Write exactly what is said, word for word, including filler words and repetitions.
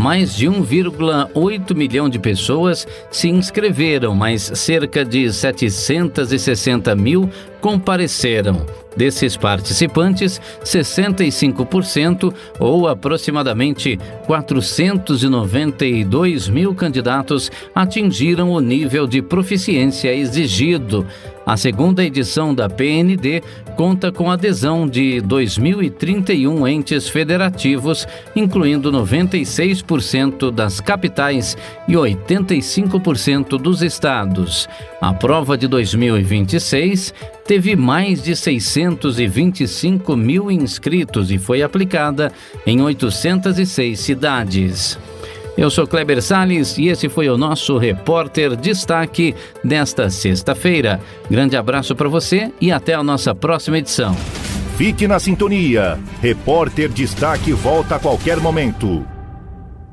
mais de um vírgula oito milhão de pessoas se inscreveram, mas cerca de setecentos e sessenta mil compareceram. Desses participantes, sessenta e cinco por cento, ou aproximadamente quatrocentos e noventa e dois mil candidatos, atingiram o nível de proficiência exigido. A segunda edição da P N D conta com adesão de dois mil e trinta e um entes federativos, incluindo noventa e seis por cento das capitais e oitenta e cinco por cento dos estados. A prova de dois mil e vinte e seis teve mais de seiscentos e vinte e cinco mil inscritos e foi aplicada em oitocentas e seis cidades. Eu sou Kleber Salles e esse foi o nosso Repórter Destaque desta sexta-feira. Grande abraço para você e até a nossa próxima edição. Fique na sintonia. Repórter Destaque volta a qualquer momento.